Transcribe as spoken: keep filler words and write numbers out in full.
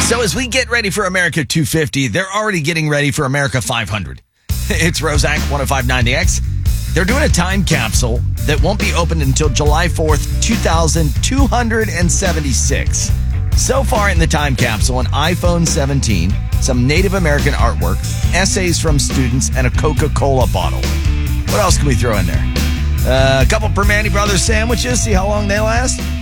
So as we get ready for America two fifty, they're already getting ready for America five hundred. It's Rosac one oh five point nine The X. They're doing a time capsule that won't be opened until July fourth, two thousand two hundred seventy-six. So far in the time capsule, an iPhone seventeen, some Native American artwork, essays from students, and a Coca-Cola bottle. What else can we throw in there? Uh, a couple Permane Brothers sandwiches, see how long they last?